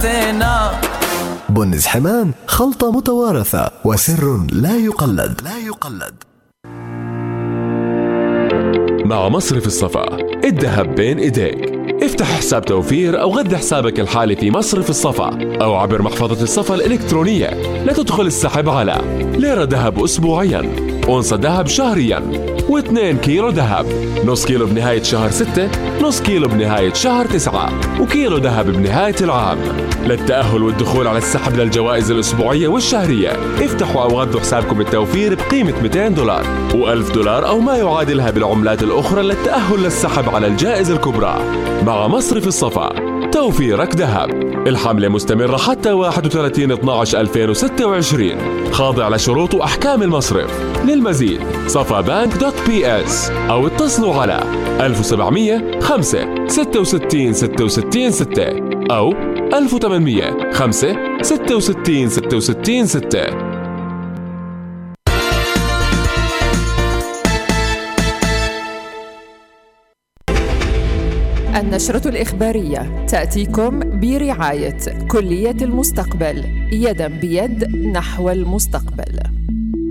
حياتنا. بنز حمام، خلطة متوارثة وسر لا يقلد. مع مصرف الصفا، الذهب بين ايديك. افتح حساب توفير او غذي حسابك الحالي في مصرف الصفا او عبر محفظة الصفا الإلكترونية لتدخل السحب على ليرة ذهب أسبوعيا، أونصة ذهب شهريا، و2 كيلو ذهب، نص كيلو بنهاية شهر 6، نص كيلو بنهاية شهر 9، وكيلو ذهب بنهاية العام. للتأهل والدخول على السحب للجوائز الأسبوعية والشهرية، افتحوا أو غذوا حسابكم التوفير بقيمة $200 و$1000 أو ما يعادلها بالعملات الأخرى للتأهل للسحب على الجائزة الكبرى. مع مصرف الصفا، توفيرك ذهب. الحملة مستمرة حتى 31/12/2026، خاضع لشروط وأحكام المصرف. للمزيد صفابانك.ps أو اتصلوا على 1700 5 66 66 6 أو 1800 5 66 66 6. النشرة الإخبارية تأتيكم برعاية كلية المستقبل، يداً بيد نحو المستقبل.